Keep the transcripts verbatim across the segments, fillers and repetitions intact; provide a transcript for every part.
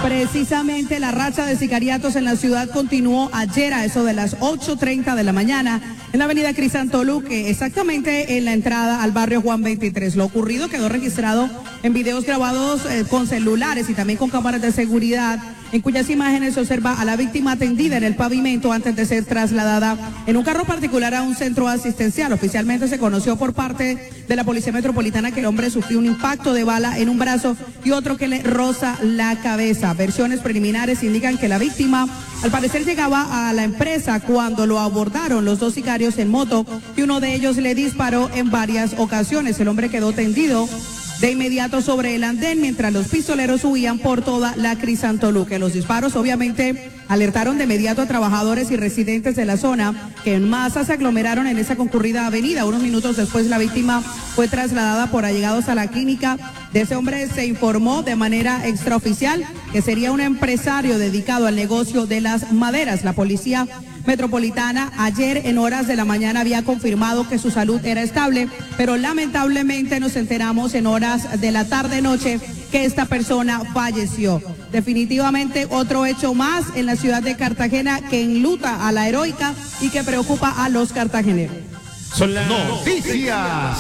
Precisamente la racha de sicariatos en la ciudad continuó ayer a eso de las ocho treinta de la mañana en la avenida Crisantoluque, exactamente en la entrada al barrio Juan veintitrés. Lo ocurrido quedó registrado en videos grabados eh, con celulares y también con cámaras de seguridad, en cuyas imágenes se observa a la víctima tendida en el pavimento antes de ser trasladada en un carro particular a un centro asistencial. Oficialmente se conoció por parte de la Policía Metropolitana que el hombre sufrió un impacto de bala en un brazo y otro que le roza la cabeza. Versiones preliminares indican que la víctima al parecer llegaba a la empresa cuando lo abordaron los dos sicarios en moto y uno de ellos le disparó en varias ocasiones. El hombre quedó tendido de inmediato sobre el andén mientras los pistoleros huían por toda la Crisantoluque. Los disparos obviamente alertaron de inmediato a trabajadores y residentes de la zona que en masa se aglomeraron en esa concurrida avenida. Unos minutos después la víctima fue trasladada por allegados a la clínica. De ese hombre se informó de manera extraoficial que sería un empresario dedicado al negocio de las maderas. La Policía Metropolitana ayer en horas de la mañana había confirmado que su salud era estable, pero lamentablemente nos enteramos en horas de la tarde-noche que esta persona falleció. Definitivamente otro hecho más en la ciudad de Cartagena que enluta a la heroica y que preocupa a los cartageneros. Son las noticias,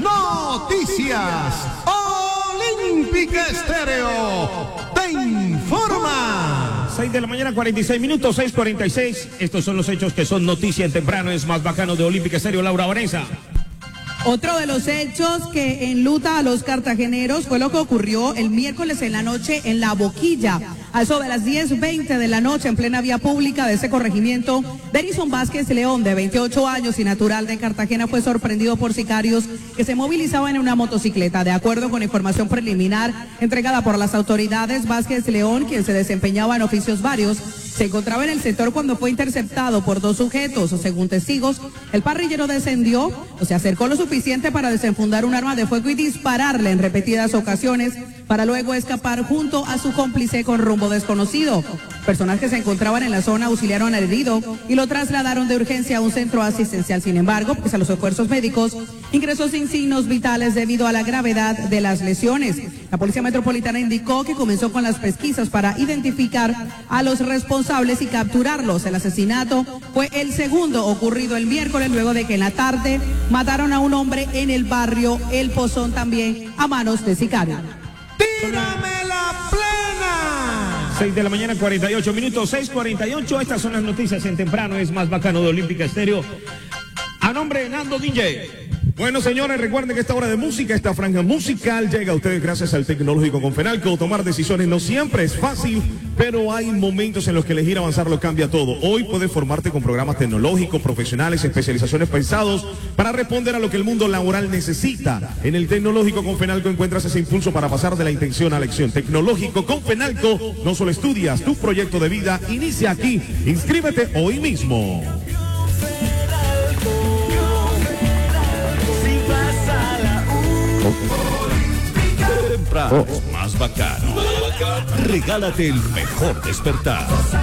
noticias. Olímpica Estéreo te informa. seis de la mañana, cuarenta y seis minutos, seis cuarenta y seis. Estos son los hechos que son noticia en temprano. Es más bacano de Olímpica Estéreo, Laura Vanessa. Otro de los hechos que enluta a los cartageneros fue lo que ocurrió el miércoles en la noche en La Boquilla. A eso de las diez veinte de la noche, en plena vía pública de ese corregimiento, Derison Vázquez León, de veintiocho años y natural de Cartagena, fue sorprendido por sicarios que se movilizaban en una motocicleta. De acuerdo con información preliminar entregada por las autoridades, Vázquez León, quien se desempeñaba en oficios varios, se encontraba en el sector cuando fue interceptado por dos sujetos. Según testigos, el parrillero descendió o se acercó lo suficiente para desenfundar un arma de fuego y dispararle en repetidas ocasiones para luego escapar junto a su cómplice con rumbo desconocido. Personas que se encontraban en la zona auxiliaron al herido y lo trasladaron de urgencia a un centro asistencial. Sin embargo, pues a los esfuerzos médicos, ingresó sin signos vitales debido a la gravedad de las lesiones. La Policía Metropolitana indicó que comenzó con las pesquisas para identificar a los responsables y capturarlos. El asesinato fue el segundo ocurrido el miércoles, luego de que en la tarde mataron a un hombre en el barrio El Pozón, también a manos de sicarios. ¡Tírame la plena! seis de la mañana, cuarenta y ocho minutos, seis cuarenta y ocho. Estas son las noticias en temprano. Es más bacano de Olímpica Estéreo. A nombre de Nando D J. Bueno, señores, recuerden que esta hora de música, esta franja musical, llega a ustedes gracias al Tecnológico Confenalco. Tomar decisiones no siempre es fácil, pero hay momentos en los que elegir avanzar lo cambia todo. Hoy puedes formarte con programas tecnológicos, profesionales, especializaciones pensados para responder a lo que el mundo laboral necesita. En el Tecnológico Confenalco encuentras ese impulso para pasar de la intención a la acción. Tecnológico Confenalco, no solo estudias, tu proyecto de vida inicia aquí. Inscríbete hoy mismo. Temprano, más bacano. Regálate el mejor despertar.